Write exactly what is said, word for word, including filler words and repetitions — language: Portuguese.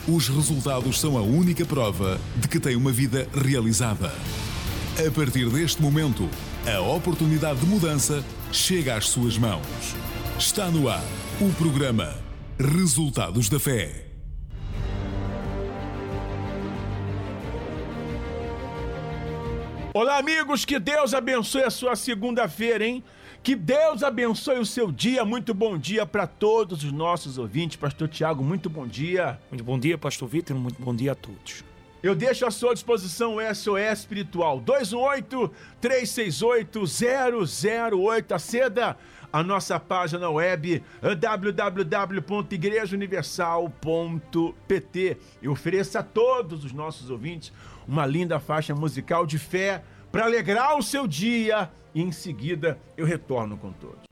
Os resultados são a única prova de que tem uma vida realizada. A partir deste momento, a oportunidade de mudança chega às suas mãos. Está no ar o programa Resultados da Fé. Olá, amigos, que Deus abençoe a sua segunda-feira, hein? Que Deus abençoe o seu dia. Muito bom dia para todos os nossos ouvintes. Pastor Tiago, muito bom dia. Muito bom dia, Pastor Vitor. Muito bom dia a todos. Eu deixo à sua disposição o S O S Espiritual dois um oito, três seis oito, zero zero oito. Aceda a nossa página web w w w ponto igreja universal ponto p t e ofereça a todos os nossos ouvintes uma linda faixa musical de fé para alegrar o seu dia e em seguida eu retorno com todos.